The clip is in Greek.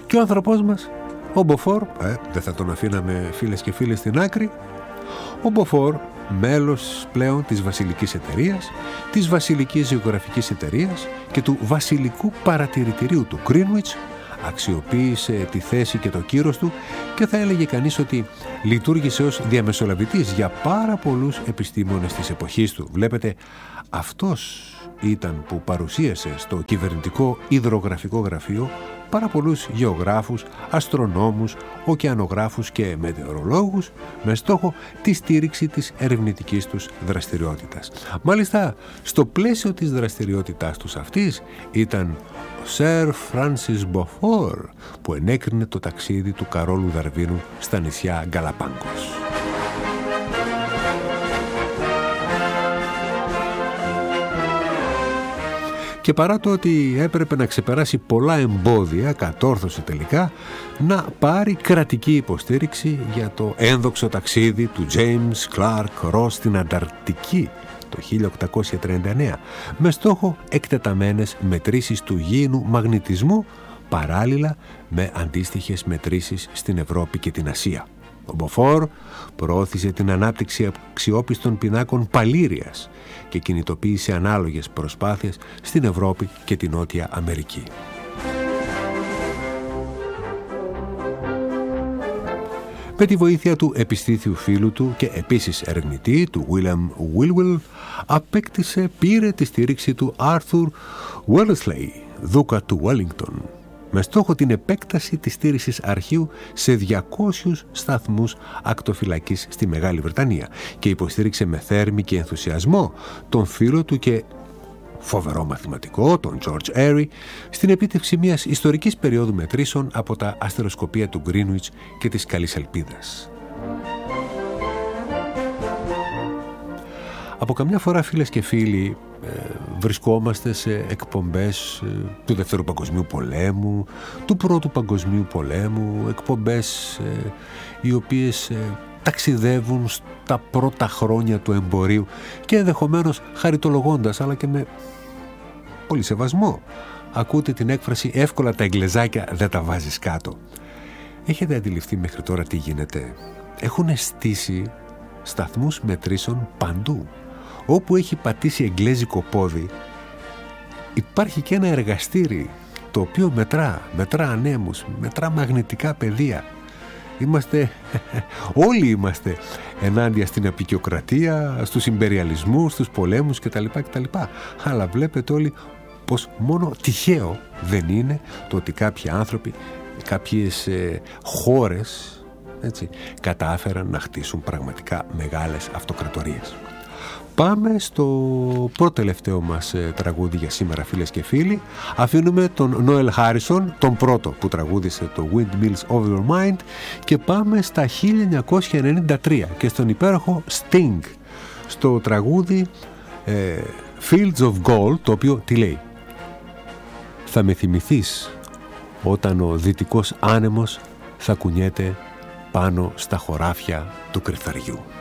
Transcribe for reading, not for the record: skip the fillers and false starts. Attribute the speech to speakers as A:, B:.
A: Και ο άνθρωπός μας, ο Μποφόρ, δεν θα τον αφήναμε φίλες και φίλοι στην άκρη, ο Μποφόρ, μέλος πλέον της Βασιλικής Εταιρείας, της Βασιλικής Γεωγραφικής Εταιρείας και του Βασιλικού Παρατηρητηρίου του Greenwich, αξιοποίησε τη θέση και το κύρος του και θα έλεγε κανείς ότι λειτουργήσε ως διαμεσολαβητής για πάρα πολλούς επιστήμονες της εποχής του. Βλέπετε, αυτός ήταν που παρουσίασε στο κυβερνητικό υδρογραφικό γραφείο πάρα πολλούς γεωγράφους, αστρονόμους, ωκεανογράφους και μετεωρολόγους με στόχο τη στήριξη της ερευνητικής τους δραστηριότητας. Μάλιστα, στο πλαίσιο της δραστηριότητάς τους αυτής ήταν ο Σερ Φράνσις Μποφόρ που ενέκρινε το ταξίδι του Καρόλου Δαρβίνου στα νησιά Γκαλαπάγκος. Και παρά το ότι έπρεπε να ξεπεράσει πολλά εμπόδια, κατόρθωσε τελικά να πάρει κρατική υποστήριξη για το ένδοξο ταξίδι του James Clark Ross στην Ανταρκτική το 1839 με στόχο εκτεταμένες μετρήσεις του γήινου μαγνητισμού παράλληλα με αντίστοιχες μετρήσεις στην Ευρώπη και την Ασία. Ο Μποφόρ προώθησε την ανάπτυξη αξιόπιστων πινάκων παλήριας και κινητοποίησε ανάλογες προσπάθειες στην Ευρώπη και την Νότια Αμερική. Με τη βοήθεια του επιστήθιου φίλου του και επίσης ερευνητή του William Whewell πήρε τη στήριξη του Arthur Wellesley, δούκα του Wellington, με στόχο την επέκταση της στήρησης αρχείου σε 200 σταθμούς ακτοφυλακής στη Μεγάλη Βρετανία και υποστήριξε με θέρμη και ενθουσιασμό τον φίλο του και φοβερό μαθηματικό, τον George Airy, στην επίτευξη μιας ιστορικής περίοδου μετρήσεων από τα αστεροσκοπία του Greenwich και της Καλής Ελπίδας. Από καμιά φορά, φίλες και φίλοι, βρισκόμαστε σε εκπομπές του Δεύτερου Παγκοσμίου Πολέμου, του Πρώτου Παγκοσμίου Πολέμου, εκπομπές οι οποίες ταξιδεύουν στα πρώτα χρόνια του εμπορίου και ενδεχομένως χαριτολογώντας, αλλά και με πολύ σεβασμό, ακούτε την έκφραση «εύκολα τα εγγλεζάκια δεν τα βάζεις κάτω». Έχετε αντιληφθεί μέχρι τώρα τι γίνεται? Έχουν στήσει σταθμούς μετρήσεων παντού. Όπου έχει πατήσει εγγλέζικο πόδι υπάρχει και ένα εργαστήρι το οποίο μετρά ανέμους, μετρά μαγνητικά πεδία. Όλοι είμαστε ενάντια στην απικιοκρατία, στους ιμπεριαλισμούς, στους πολέμους κτλ. Αλλά βλέπετε όλοι πως μόνο τυχαίο δεν είναι το ότι κάποιοι άνθρωποι, κάποιες χώρες κατάφεραν να χτίσουν πραγματικά μεγάλες αυτοκρατορίες. Πάμε στο πρώτο τελευταίο μας τραγούδι για σήμερα, φίλες και φίλοι. Αφήνουμε τον Νόελ Χάρισον, τον πρώτο που τραγούδισε το Windmills of Your Mind, και πάμε στα 1993 και στον υπέροχο Sting, στο τραγούδι Fields of Gold, το οποίο τι λέει? Θα με θυμηθείς όταν ο δυτικός άνεμος θα κουνιέται πάνω στα χωράφια του Κρυθαριού.